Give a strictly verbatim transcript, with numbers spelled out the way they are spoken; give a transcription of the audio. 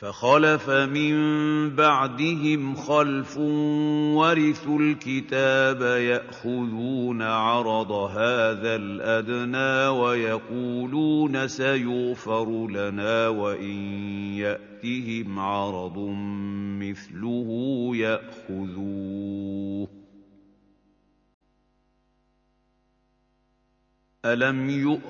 فَخَلَفَ مِن بَعْدِهِمْ خَلْفٌ وَرِثُوا الْكِتَابَ يَأْخُذُونَ عَرَضَ هَٰذَا الْأَدْنَىٰ وَيَقُولُونَ سَيُغْفَرُ لَنَا وَإِن يَأْتِهِمْ عَرَضٌ مِّثْلُهُ يَأْخُذُوهُ ۚ أَلَمْ